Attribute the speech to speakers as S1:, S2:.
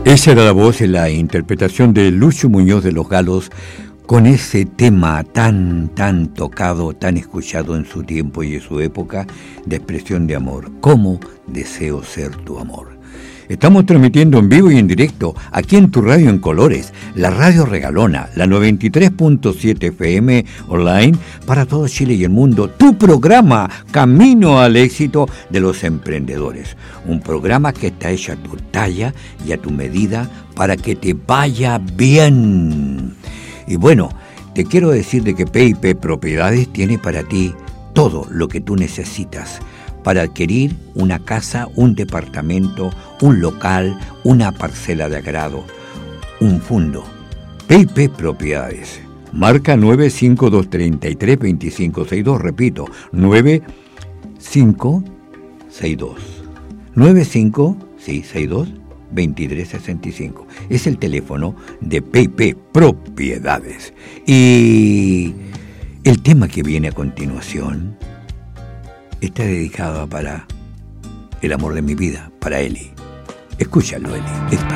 S1: Esa era la voz en la interpretación de Lucho Muñoz de Los Galos, con ese tema tan tocado, tan escuchado en su tiempo y en su época, de expresión de amor. ¿Cómo deseo ser tu amor? Estamos transmitiendo en vivo y en directo, aquí en tu radio en colores, la radio regalona, la 93.7 FM online, para todo Chile y el mundo, tu programa Camino al Éxito de los Emprendedores. Un programa que está hecho a tu talla y a tu medida para que te vaya bien. Y bueno, te quiero decir de que P&P Propiedades tiene para ti todo lo que tú necesitas para adquirir una casa, un departamento, un local, una parcela de agrado, un fondo. P&P Propiedades. Marca 952332562, repito, 9562. 2365. Es el teléfono de P&P Propiedades. Y el tema que viene a continuación está dedicado para el amor de mi vida, para Eli. Escúchalo, Eli.